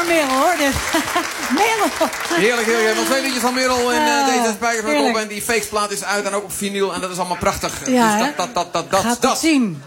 van Merel, hoor. Merel. Heerlijk, heerlijk. Nog 2 liedjes van Merel en deze Spijkers van de Kop. En die Fakes-plaat is uit en ook op vinyl. En dat is allemaal prachtig. Ja, dus gaat het zien.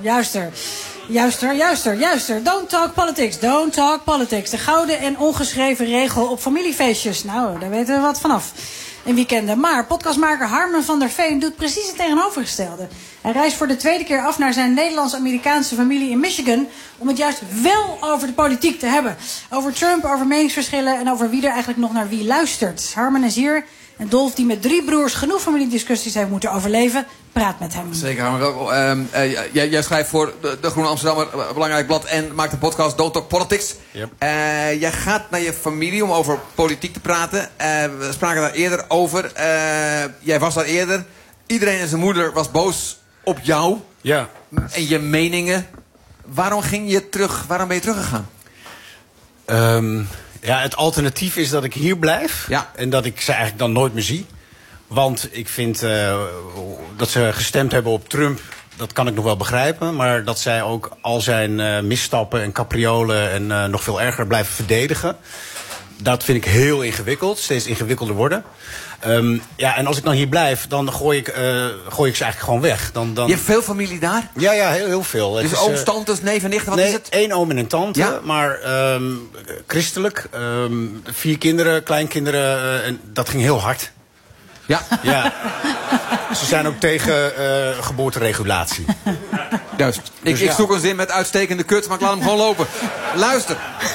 Juister. Don't talk politics. Don't talk politics. De gouden en ongeschreven regel op familiefeestjes. Nou, daar weten we wat vanaf. In weekenden. Maar podcastmaker Harmen van der Veen doet precies het tegenovergestelde. Hij reist voor de 2e keer af naar zijn Nederlands-Amerikaanse familie in Michigan om het juist wel over de politiek te hebben. Over Trump, over meningsverschillen en over wie er eigenlijk nog naar wie luistert. Harmen is hier en Dolf, die met 3 broers genoeg familiediscussies heeft moeten overleven, praat met hem. Zeker, Harmen. Welkom. Jij schrijft voor de Groene Amsterdammer, belangrijk blad, en maakt een podcast Don't Talk Politics. Yep. Jij gaat naar je familie om over politiek te praten. We spraken daar eerder over. Jij was daar eerder. Iedereen en zijn moeder was boos op jou. Ja. En je meningen. Waarom ging je terug? Waarom ben je teruggegaan? Ja, het alternatief is dat ik hier blijf. Ja. En dat ik ze eigenlijk dan nooit meer zie. Want ik vind dat ze gestemd hebben op Trump, dat kan ik nog wel begrijpen. Maar dat zij ook al zijn misstappen en capriolen en nog veel erger blijven verdedigen, dat vind ik heel ingewikkeld. Steeds ingewikkelder worden. Ja, en als ik dan hier blijf, dan gooi ik ze eigenlijk gewoon weg. Dan... Je hebt veel familie daar? Ja, heel veel. Dus ooms, tantes, neef en nichten, wat is het? 1 oom en een tante, ja? Maar christelijk. 4 kinderen, kleinkinderen, en dat ging heel hard. Ja. Ze zijn ook tegen geboorteregulatie. Juist. Dus ik zoek een zin met uitstekende kuts, maar ik laat hem gewoon lopen. Luister.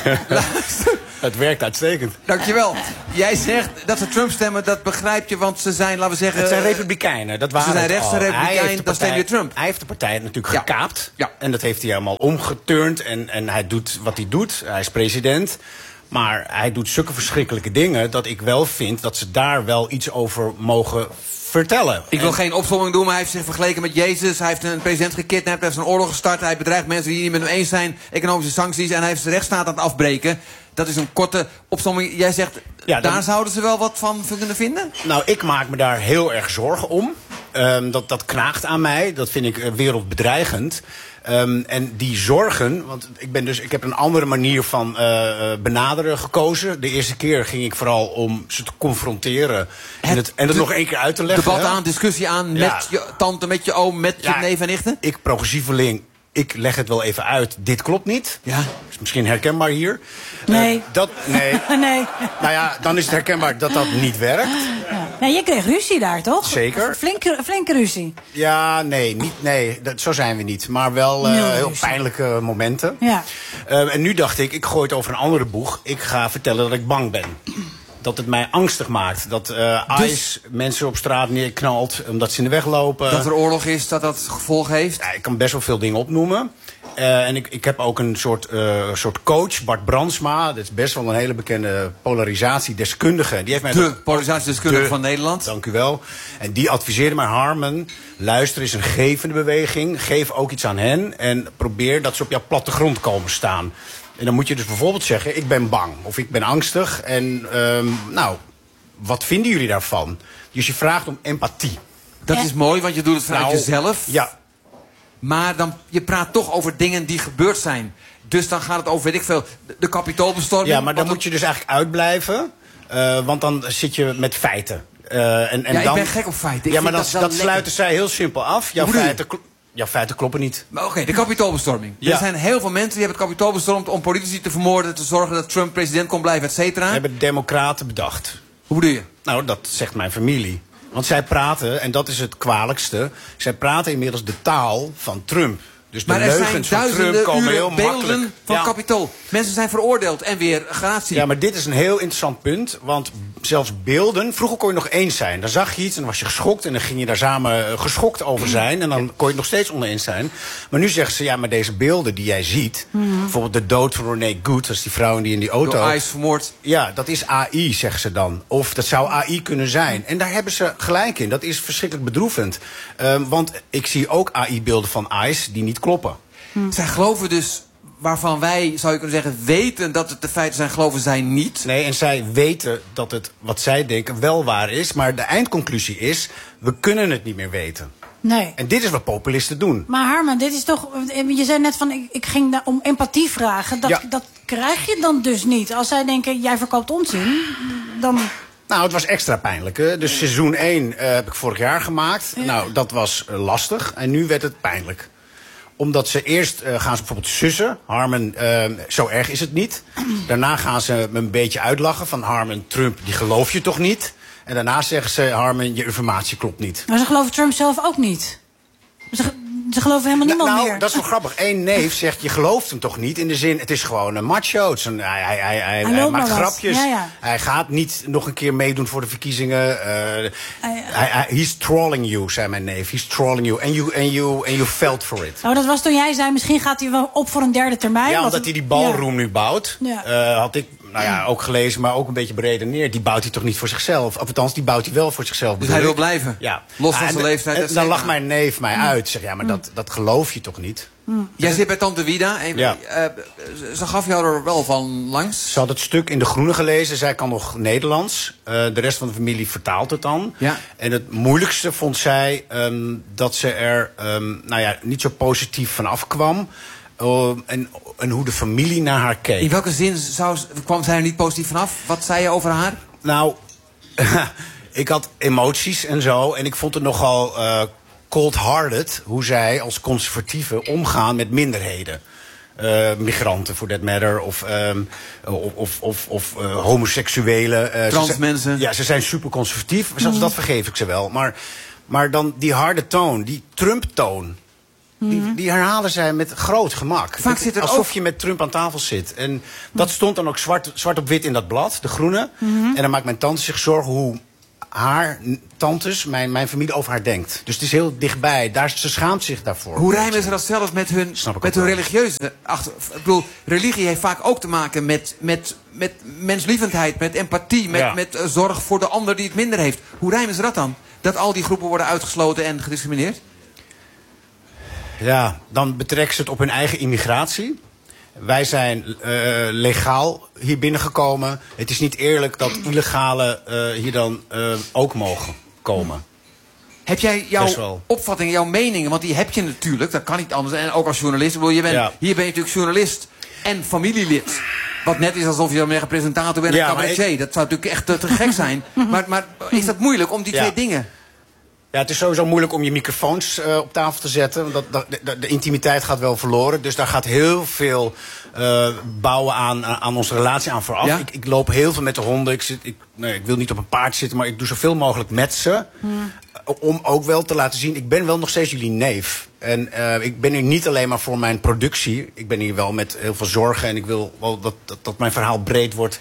Het werkt uitstekend. Dankjewel. Jij zegt dat ze Trump stemmen, dat begrijp je, want ze zijn, laten we zeggen... Het zijn republikeinen, dat waren ze zijn rechtse republikein, dan stem je Trump. Hij heeft de partij natuurlijk gekaapt. Ja. En dat heeft hij helemaal omgeturnd. En hij doet wat hij doet. Hij is president. Maar hij doet zulke verschrikkelijke dingen dat ik wel vind dat ze daar wel iets over mogen vertellen. Ik wil geen opsomming doen, maar hij heeft zich vergeleken met Jezus. Hij heeft een president gekidnapt, hij heeft een oorlog gestart. Hij bedreigt mensen die niet met hem eens zijn. Economische sancties en hij heeft zijn rechtsstaat aan het afbreken. Dat is een korte opsomming. Jij zegt, daar zouden ze wel wat van kunnen vinden? Nou, ik maak me daar heel erg zorgen om. Dat knaagt aan mij. Dat vind ik wereldbedreigend. En die zorgen, want ik heb een andere manier van benaderen gekozen. De eerste keer ging ik vooral om ze te confronteren en het nog 1 keer uit te leggen. Debat aan, discussie aan met je tante, met je oom, met je neef en nichten? Ik, progressieveling, ik leg het wel even uit. Dit klopt niet. Ja. Is misschien herkenbaar hier. Nee. Nee. Nee. Nou ja, dan is het herkenbaar dat dat niet werkt. Ja. Nee, je kreeg ruzie daar, toch? Zeker. Flinke ruzie. Ja, nee, zo zijn we niet. Maar wel heel pijnlijke momenten. Ja. En nu dacht ik gooi het over een andere boeg. Ik ga vertellen dat ik bang ben. Dat het mij angstig maakt. Dat ICE mensen op straat neerknalt omdat ze in de weg lopen. Dat er oorlog is, dat gevolgen heeft? Ja, ik kan best wel veel dingen opnoemen. En ik heb ook een soort coach, Bart Brandsma. Dat is best wel een hele bekende polarisatiedeskundige. Die heeft mij de polarisatiedeskundige van Nederland. Dank u wel. En die adviseerde mij, Harmen, luister is een gevende beweging. Geef ook iets aan hen. En probeer dat ze op jouw plattegrond komen staan. En dan moet je dus bijvoorbeeld zeggen, ik ben bang. Of ik ben angstig. En wat vinden jullie daarvan? Dus je vraagt om empathie. Dat is mooi, want je doet het vanuit jezelf. Ja. Maar je praat toch over dingen die gebeurd zijn. Dus dan gaat het over, weet ik veel, de kapitoolbestorming. Ja, maar dan moet je dus eigenlijk uitblijven. Want dan zit je met feiten. Ik ben gek op feiten. Ja, maar dat sluiten zij heel simpel af. Jouw feiten kloppen niet. Maar oké, de kapitoolbestorming. Ja. Er zijn heel veel mensen die hebben het kapitool bestormd om politici te vermoorden, te zorgen dat Trump president kon blijven, et cetera. Hebben de democraten bedacht. Hoe bedoel je? Nou, dat zegt mijn familie. Want zij praten, en dat is het kwalijkste, zij praten inmiddels de taal van Trump. Dus de leugens van Trump komen heel makkelijk. Beelden van Capitool. Mensen zijn veroordeeld en weer gratie. Ja, maar dit is een heel interessant punt. Want zelfs beelden, vroeger kon je nog eens zijn. Dan zag je iets en dan was je geschokt en dan ging je daar samen geschokt over zijn. En dan kon je het nog steeds oneens zijn. Maar nu zeggen ze, ja, maar deze beelden die jij ziet, bijvoorbeeld de dood van Renee Good, dat is die vrouw die in die auto. Door ICE vermoord. Ja, dat is AI, zeggen ze dan. Of dat zou AI kunnen zijn. En daar hebben ze gelijk in. Dat is verschrikkelijk bedroevend. Want ik zie ook AI-beelden van ICE die niet kloppen. Zij geloven dus, waarvan wij, zou je kunnen zeggen, weten dat het de feiten zijn, geloven zij niet. Nee, en zij weten dat het, wat zij denken, wel waar is. Maar de eindconclusie is, we kunnen het niet meer weten. Nee. En dit is wat populisten doen. Maar Harmen, dit is toch... Je zei net van, ik ging om empathie vragen. Dat krijg je dan dus niet. Als zij denken, jij verkoopt onzin, dan... Nou, het was extra pijnlijk. Hè? Dus seizoen 1 heb ik vorig jaar gemaakt. Ja. Nou, dat was lastig. En nu werd het pijnlijk. Omdat ze eerst gaan ze bijvoorbeeld sussen. Harmen, zo erg is het niet. Daarna gaan ze me een beetje uitlachen van Harmen, Trump, die geloof je toch niet? En daarna zeggen ze, Harmen, je informatie klopt niet. Maar ze geloven Trump zelf ook niet. Ze geloven helemaal niemand meer. Dat is wel grappig. Eén neef zegt, je gelooft hem toch niet? In de zin, het is gewoon een macho. Hij maakt grapjes. Ja. Hij gaat niet nog een keer meedoen voor de verkiezingen. He's trolling you, zei mijn neef. He's trolling you. And you felt for it. Oh, dat was toen jij zei, misschien gaat hij wel op voor een derde termijn. Ja, omdat hij die ballroom nu bouwt. Ja. Had ik ook gelezen, maar ook een beetje beredeneerd. Die bouwt hij toch niet voor zichzelf? Of althans, die bouwt hij wel voor zichzelf. Dus hij wil blijven? Ja. Los van zijn leeftijd? En dan lacht mijn neef mij uit. Zeg, ja, maar dat geloof je toch niet? Jij zit bij Tante Vida. Ja. Ze gaf jou er wel van langs. Ze had het stuk in De Groene gelezen. Zij kan nog Nederlands. De rest van de familie vertaalt het dan. Ja. En het moeilijkste vond zij dat ze er niet zo positief van afkwam. En hoe de familie naar haar keek. In welke zin kwam zij er niet positief vanaf? Wat zei je over haar? Nou, ik had emoties en zo. En ik vond het nogal cold-hearted hoe zij als conservatieven omgaan met minderheden. Migranten, for that matter. Of homoseksuelen. Trans mensen. Ja, ze zijn super conservatief. Zelfs dat vergeef ik ze wel. Maar dan die harde toon, die Trump-toon. Die herhalen zij met groot gemak. Vaak zit er alsof je met Trump aan tafel zit. En dat stond dan ook zwart op wit in dat blad, De Groene. En dan maakt mijn tante zich zorgen hoe haar tantes, mijn familie, over haar denkt. Dus het is heel dichtbij. Ze schaamt zich daarvoor. Hoe rijmen ze dat zelfs met hun religieuze ik bedoel, religie heeft vaak ook te maken met menslievendheid, met empathie, met zorg voor de ander die het minder heeft. Hoe rijmen ze dat dan? Dat al die groepen worden uitgesloten en gediscrimineerd? Ja, dan betrekken ze het op hun eigen immigratie. Wij zijn legaal hier binnengekomen. Het is niet eerlijk dat illegalen hier dan ook mogen komen. Heb jij jouw opvattingen, jouw meningen? Want die heb je natuurlijk, dat kan niet anders. En ook als journalist. Hier ben je natuurlijk journalist en familielid. Wat net is alsof je dan een presentator bent en cabaretier. Dat zou natuurlijk echt te gek zijn. Maar is dat moeilijk om die twee dingen... Ja, het is sowieso moeilijk om je microfoons op tafel te zetten. De intimiteit gaat wel verloren. Dus daar gaat heel veel bouwen aan onze relatie aan vooraf. Ja? Ik loop heel veel met de honden. Ik wil niet op een paard zitten, maar ik doe zoveel mogelijk met ze. Om ook wel te laten zien, ik ben wel nog steeds jullie neef. En ik ben hier niet alleen maar voor mijn productie. Ik ben hier wel met heel veel zorgen. En ik wil wel dat mijn verhaal breed wordt.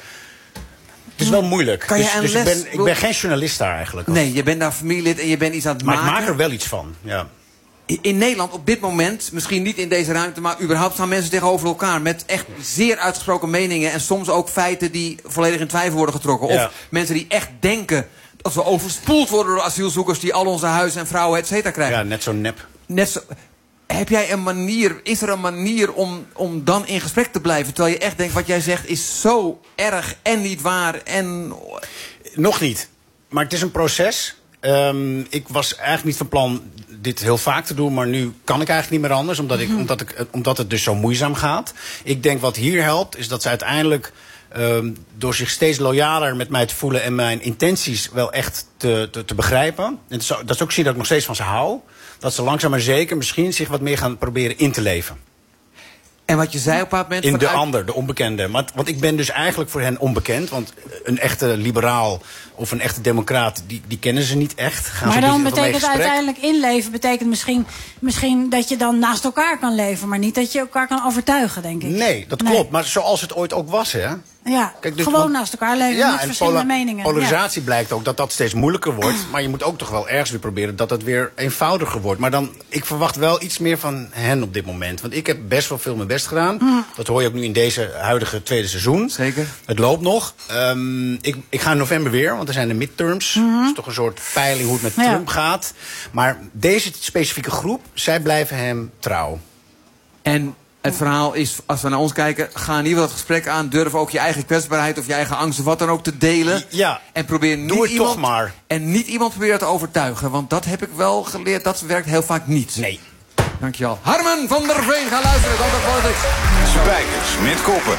Het is wel moeilijk. Ik ben geen journalist daar eigenlijk. Nee, je bent daar familielid en je bent iets aan het maken. Maar ik maak er wel iets van, ja. In Nederland op dit moment, misschien niet in deze ruimte, maar überhaupt staan mensen tegenover elkaar met echt zeer uitgesproken meningen en soms ook feiten die volledig in twijfel worden getrokken. Of mensen die echt denken dat we overspoeld worden door asielzoekers die al onze huizen en vrouwen et cetera krijgen. Ja, net zo nep. Heb jij een manier, is er een manier om dan in gesprek te blijven? Terwijl je echt denkt, wat jij zegt is zo erg en niet waar en... Nog niet. Maar het is een proces. Ik was eigenlijk niet van plan dit heel vaak te doen, maar nu kan ik eigenlijk niet meer anders, omdat het dus zo moeizaam gaat. Ik denk wat hier helpt, is dat ze uiteindelijk door zich steeds loyaler met mij te voelen en mijn intenties wel echt te begrijpen. En dat is ook zien dat ik nog steeds van ze hou. Dat ze langzaam maar zeker misschien zich wat meer gaan proberen in te leven. En wat je zei op een bepaald moment... In de ander, de onbekende. Want ik ben dus eigenlijk voor hen onbekend. Want een echte liberaal of een echte democraat, die kennen ze niet echt. Maar dan betekent uiteindelijk inleven... betekent misschien dat je dan naast elkaar kan leven... maar niet dat je elkaar kan overtuigen, denk ik. Nee, dat klopt. Maar zoals het ooit ook was, hè. Ja, kijk, dus gewoon naast elkaar leven met verschillende meningen. Polarisatie blijkt ook dat steeds moeilijker wordt. Maar je moet ook toch wel ergens weer proberen dat het weer eenvoudiger wordt. Maar ik verwacht wel iets meer van hen op dit moment. Want ik heb best wel veel mijn best gedaan. Dat hoor je ook nu in deze huidige tweede seizoen. Zeker. Het loopt nog. Ik ga in november weer, want er zijn de midterms. Dat is toch een soort peiling hoe het met Trump gaat. Maar deze specifieke groep, zij blijven hem trouw. En Het verhaal is, als we naar ons kijken, ga in ieder geval het gesprek aan. Durf ook je eigen kwetsbaarheid of je eigen angst of wat dan ook te delen. Ja. En probeer niet Doe het iemand, toch maar. En niet iemand proberen te overtuigen. Want dat heb ik wel geleerd, dat werkt heel vaak niet. Nee. Dankjewel. Harmen van der Veen, ga luisteren. Don't Talk Politics. Spijkers met koppen.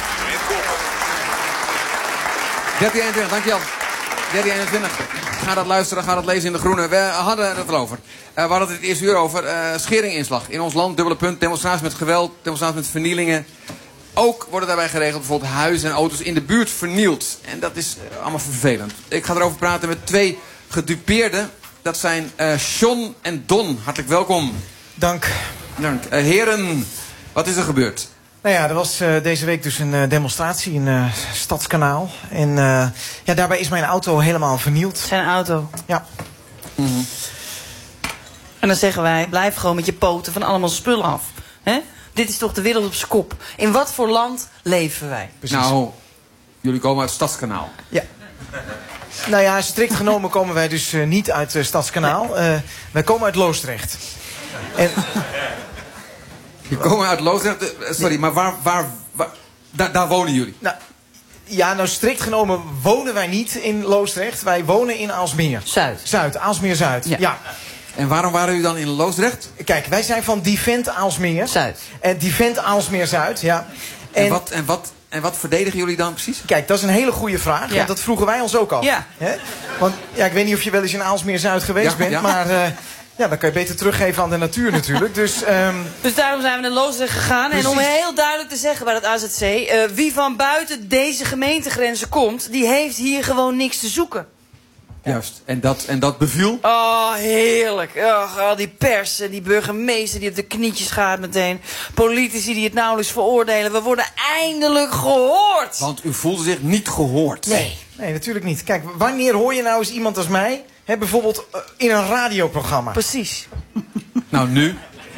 1321, dankjewel. 1321. Ga dat luisteren, ga dat lezen in De Groene. We hadden het erover. We hadden het eerste uur over scheringinslag. In ons land, dubbele punt, demonstraties met geweld, demonstraties met vernielingen. Ook worden daarbij geregeld bijvoorbeeld huizen en auto's in de buurt vernield. En dat is allemaal vervelend. Ik ga erover praten met 2 gedupeerden. Dat zijn John en Don. Hartelijk welkom. Dank. Dank. Heren, wat is er gebeurd? Nou ja, er was deze week dus een demonstratie in Stadskanaal. En ja, daarbij is mijn auto helemaal vernield. Zijn auto. Ja. Mm-hmm. En dan zeggen wij, blijf gewoon met je poten van allemaal spullen af. Hè? Dit is toch de wereld op z'n kop. In wat voor land leven wij? Precies. Nou, jullie komen uit Stadskanaal. Ja. Nou ja, strikt genomen komen wij dus niet uit Stadskanaal. Wij komen uit Loosdrecht. En... Je komen uit Loosdrecht. Sorry, maar waar daar wonen jullie? Nou, ja, nou strikt genomen wonen wij niet in Loosdrecht. Wij wonen in Aalsmeer. Zuid. Aalsmeer-Zuid. Ja. En waarom waren jullie dan in Loosdrecht? Kijk, wij zijn van Divent Aalsmeer. Zuid. En Divent Aalsmeer-Zuid, ja. En wat verdedigen jullie dan precies? Kijk, dat is een hele goede vraag. Ja. Want dat vroegen wij ons ook af. Ja. Hè? Want ja, ik weet niet of je wel eens in Aalsmeer-Zuid geweest bent. Ja. Maar ja, dan kan je beter teruggeven aan de natuur natuurlijk. Dus daarom zijn we naar Loosdrecht gegaan. Precies. En om heel duidelijk te zeggen bij het AZC... wie van buiten deze gemeentegrenzen komt... die heeft hier gewoon niks te zoeken. Juist. En dat beviel? Oh, heerlijk. Oh, al die pers en die burgemeester die op de knietjes gaat meteen. Politici die het nauwelijks veroordelen. We worden eindelijk gehoord. Want u voelde zich niet gehoord. nee, natuurlijk niet. Kijk, wanneer hoor je nou eens iemand als mij... Hè, bijvoorbeeld in een radioprogramma? Precies. Nou, nu?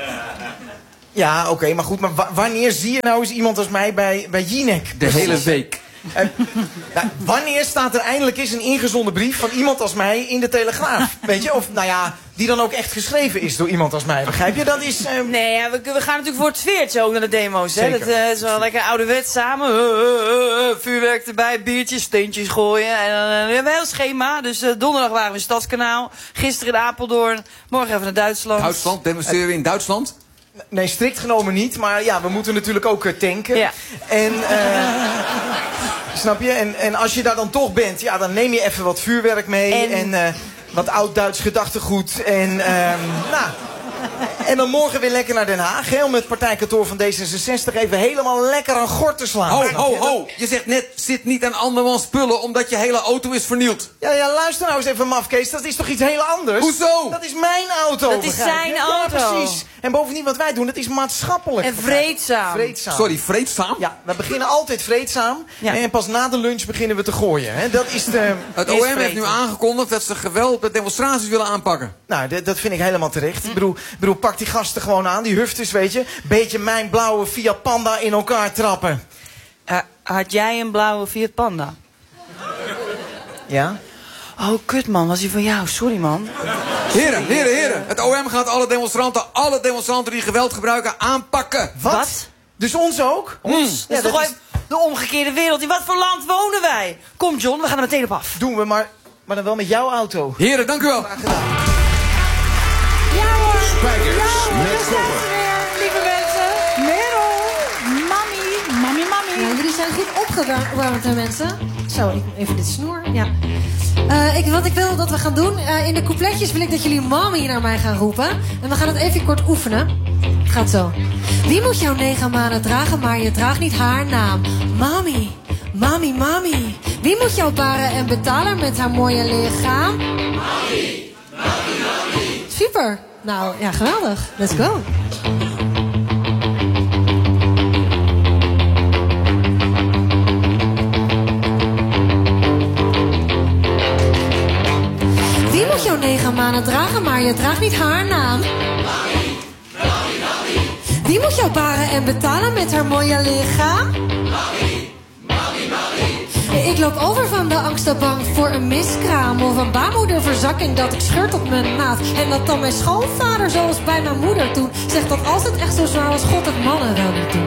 Ja, oké, maar goed. Maar wanneer zie je nou eens iemand als mij bij Jinek? De hele week. Nou, wanneer staat er eindelijk eens een ingezonden brief van iemand als mij in de Telegraaf? Weet je? Of nou ja, die dan ook echt geschreven is door iemand als mij. Begrijp je? Dat is... Nee, ja, we gaan natuurlijk voor het sfeertje ook naar de demo's. Hè? Zeker. Dat is wel lekker ouderwets samen. Vuurwerk erbij, biertjes, steentjes gooien. En dan hebben we een heel schema. Dus donderdag waren we in Stadskanaal. Gisteren in Apeldoorn. Morgen even naar Duitsland. Duitsland? Demonstreren we in Duitsland? Nee, strikt genomen niet. Maar ja, we moeten natuurlijk ook tanken. Ja. En... snap je? En als je daar dan toch bent, ja, dan neem je even wat vuurwerk mee. En wat oud-Duits gedachtegoed. En nou... En dan morgen weer lekker naar Den Haag. Hè, om het partijkantoor van D66 even helemaal lekker aan gort te slaan. Ho. Je zegt net, zit niet aan andermans spullen omdat je hele auto is vernield. Ja, luister nou eens even, mafkees. Dat is toch iets heel anders? Hoezo? Dat is mijn auto. Dat is begrijp je? zijn auto. Ja, precies. En bovendien wat wij doen, dat is maatschappelijk. En vreedzaam. Vreedzaam. Sorry, vreedzaam? Ja, we beginnen altijd vreedzaam. Ja. En pas na de lunch beginnen we te gooien. Hè. Dat is de... Het Eerst OM heeft nu vreedzaam. aangekondigd dat ze geweld met demonstraties willen aanpakken. Nou, dat vind ik helemaal terecht. Ik bedoel, pak die gasten gewoon aan, die hufters, weet je. Beetje mijn blauwe Fiat Panda in elkaar trappen. Had jij een blauwe Fiat Panda? Ja? Oh, kut man, was die van jou? Sorry man. Heren. Het OM gaat alle demonstranten die geweld gebruiken aanpakken. Wat? Dus ons ook? Ons? Dat is toch gewoon de omgekeerde wereld. In wat voor land wonen wij? Kom John, we gaan er meteen op af. Doen we, maar dan wel met jouw auto. Heren, dank u wel. Graag gedaan. Ja hoor. Spijkers Ja, met daar zijn koppen. ze weer, lieve mensen. Merel, mami. Ja, jullie zijn goed opgewarmd, hè, mensen. Zo, even dit snoer. Ja. Wat ik wil dat we gaan doen... in de coupletjes wil ik dat jullie mami naar mij gaan roepen. En we gaan het even kort oefenen. Het gaat zo. Wie moet jouw 9 maanden dragen, maar je draagt niet haar naam? Mami, mami. Wie moet jou baren en betalen met haar mooie lichaam? Mami. Super. Nou, ja, geweldig. Let's go. Wie moet jou 9 maanden dragen, maar je draagt niet haar naam? Mami. Wie moet jou baren en betalen met haar mooie lichaam? Mami. Ik loop over van de angst op bang voor een miskraam of een baarmoederverzakking dat ik scheurt op mijn maat. En dat dan mijn schoonvader, zoals bij mijn moeder toen, zegt dat als het echt zo zwaar was, God het mannen wel niet doen.